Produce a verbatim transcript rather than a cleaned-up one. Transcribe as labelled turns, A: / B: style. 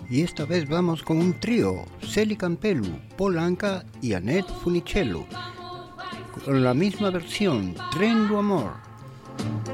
A: Y esta vez vamos con un trío, Celi Campelu, Paul Anka y Annette Funicello, con la misma versión, Tren do Amor.